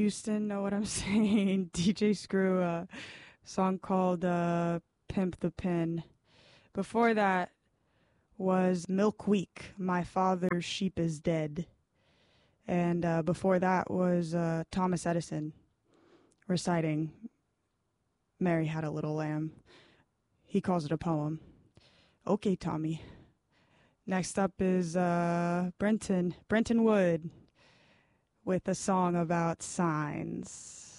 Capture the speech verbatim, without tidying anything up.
Houston, know what I'm saying? D J Screw, a song called uh, Pimp the Pin. Before that was Milk Week, My Father's Sheep is Dead. And uh, before that was uh, Thomas Edison reciting Mary Had a Little Lamb. He calls it a poem. Okay, Tommy. Next up is uh, Brenton, Brenton Wood with a song about signs.